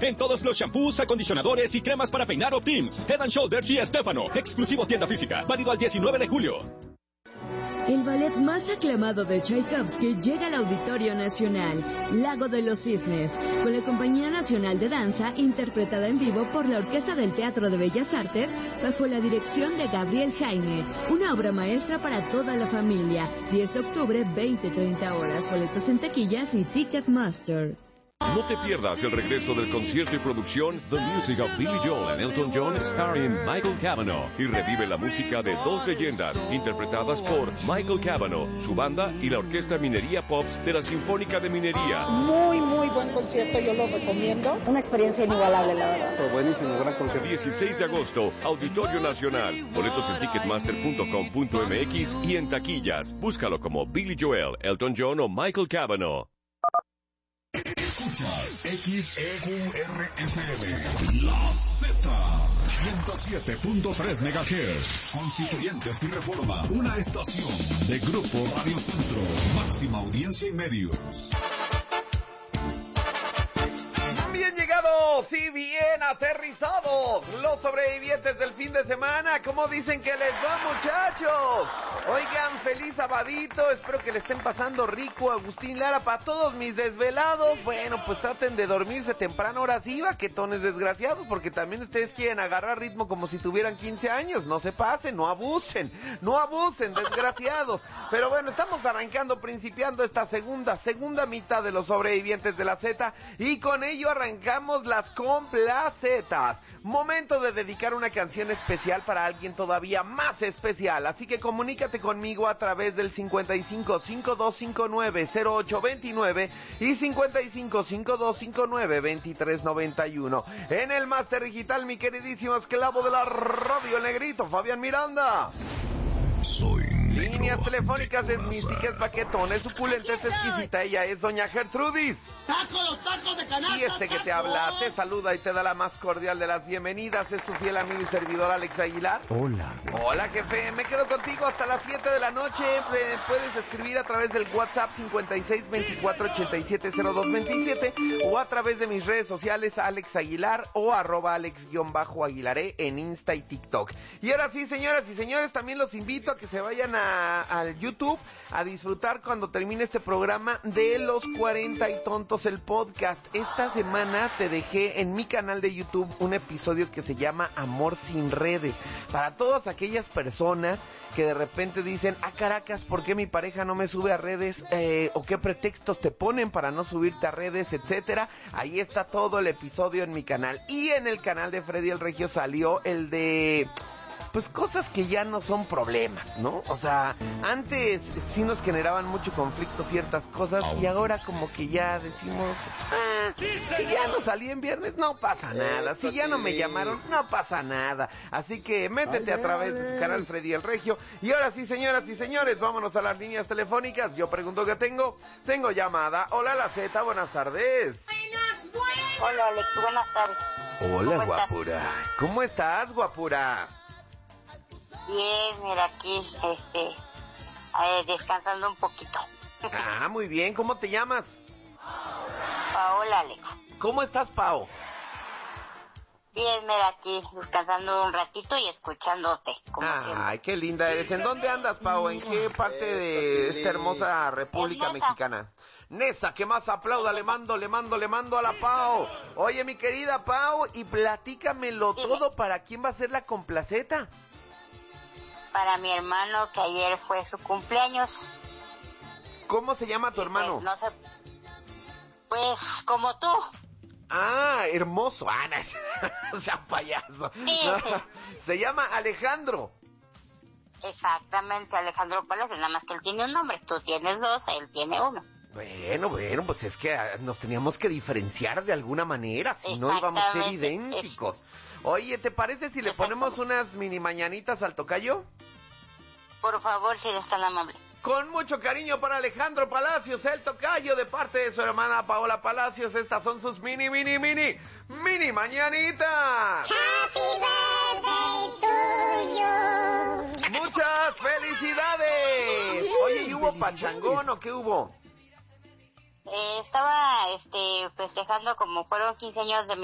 en todos los shampoos, acondicionadores y cremas para peinar Optims. Head & Shoulders y Estefano, exclusivo tienda física, válido al 19 de julio. El ballet más aclamado de Tchaikovsky llega al Auditorio Nacional, Lago de los Cisnes, con la Compañía Nacional de Danza, interpretada en vivo por la Orquesta del Teatro de Bellas Artes, bajo la dirección de Gabriel Jaime. Una obra maestra para toda la familia. 10 de octubre, 20-30 horas. Boletos en taquillas y Ticketmaster. No te pierdas el regreso del concierto y producción The Music of Billy Joel and Elton John starring Michael Cavanaugh, y revive la música de dos leyendas interpretadas por Michael Cavanaugh, su banda y la Orquesta Minería Pops de la Sinfónica de Minería. Muy buen concierto, yo lo recomiendo. Una experiencia inigualable, la verdad. Fue buenísimo, gran concierto. 16 de agosto, Auditorio Nacional. Boletos en ticketmaster.com.mx y en taquillas. Búscalo como Billy Joel, Elton John o Michael Cavanaugh. Escuchas XEURFM, La Z, 107.3 MHz, Constituyentes y Reforma, una estación de Grupo Radio Centro, máxima audiencia y medios. Bien llegados y bien aterrizados los sobrevivientes del fin de semana. ¿Cómo dicen que les va, muchachos? Oigan, feliz sabadito, espero que le estén pasando rico. Agustín Lara, para todos mis desvelados, bueno, pues traten de dormirse temprano, ahora sí, vaquetones desgraciados, porque también ustedes quieren agarrar ritmo como si tuvieran 15 años. No se pasen, no abusen, desgraciados. Pero bueno, estamos arrancando, principiando esta segunda mitad de los sobrevivientes de la Z, y con ello arrancamos las complacetas. Momento de dedicar una canción especial para alguien todavía más especial, así que comunícate conmigo a través del 55 5259 0829 y 55 5259 2391. En el máster digital, mi queridísimo esclavo de la radio, el negrito Fabián Miranda. Soy Líneas telefónicas, es mística, es paquetón, es suculenta, es exquisita, ella es doña Gertrudis. ¡Tacos de canasta! Y este que te habla, te saluda y te da la más cordial de las bienvenidas, es tu fiel amigo y servidor Alex Aguilar. Hola, jefe, me quedo contigo hasta las 7 de la noche. Puedes escribir a través del WhatsApp 56 24 87 02 27 o a través de mis redes sociales Alex Aguilar o @Alex_Aguilaré en Insta y TikTok. Y ahora sí, señoras y señores, también los invito a que se vayan al YouTube a disfrutar cuando termine este programa de Los 40 y Tontos, el podcast. Esta semana te dejé en mi canal de YouTube un episodio que se llama Amor sin redes, para todas aquellas personas que de repente dicen, Caracas, ¿por qué mi pareja no me sube a redes? O qué pretextos te ponen para no subirte a redes, etcétera. Ahí está todo el episodio en mi canal. Y en el canal de Freddy el Regio salió el de... pues cosas que ya no son problemas, ¿no? O sea, antes sí nos generaban mucho conflicto ciertas cosas y ahora como que ya decimos, si ya no salí en viernes, no pasa nada. Si ya no me llamaron, no pasa nada. Así que métete a través de su canal Freddy el Regio. Y ahora sí, señoras y señores, vámonos a las líneas telefónicas. Yo pregunto que tengo llamada. Hola, la Z, buenas tardes. Hola, Alex, buenas tardes. Hola, guapura. ¿Cómo estás, guapura? Bien, mira aquí, descansando un poquito. Muy bien, ¿cómo te llamas? Paola, Alex. ¿Cómo estás, Pao? Bien, mira aquí, descansando un ratito y escuchándote, como siempre. Ay, qué linda eres. ¿En dónde andas, Pao? ¿En qué parte de esta hermosa República Mexicana? Nesa, que más aplauda, le mando a la Pao. Oye, mi querida Pao, y platícamelo todo, ¿para quién va a ser la complaceta? Para mi hermano, que ayer fue su cumpleaños. ¿Cómo se llama tu hermano? Pues, no sé, pues como tú. Hermoso. No sea payaso. Se llama Alejandro. Exactamente, Alejandro Palacios, nada más que él tiene un nombre. Tú tienes dos, él tiene uno. Bueno, pues es que nos teníamos que diferenciar de alguna manera, si no íbamos a ser idénticos. Oye, ¿te parece si le ponemos unas mini mañanitas al tocayo? Por favor, si eres tan amable. Con mucho cariño para Alejandro Palacios, el tocayo, de parte de su hermana Paola Palacios. Estas son sus mini mañanitas. Happy birthday to you. Muchas felicidades. Oye, ¿y hubo pachangón o qué hubo? Estaba festejando, como fueron 15 años de mi